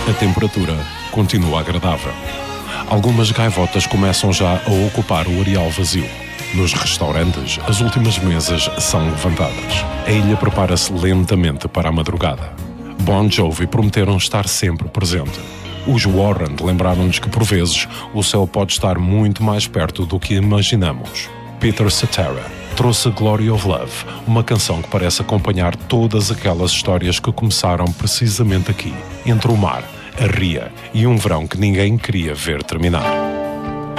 A temperatura continua agradável. Algumas gaivotas começam já a ocupar o areal vazio. Nos restaurantes, as últimas mesas são levantadas. A ilha prepara-se lentamente para a madrugada. Bon Jovi prometeram estar sempre presente. Os Warren lembraram-nos que, por vezes, o céu pode estar muito mais perto do que imaginamos. Peter Cetera trouxe Glory of Love, uma canção que parece acompanhar todas aquelas histórias que começaram precisamente aqui, entre o mar, a ria e um verão que ninguém queria ver terminar.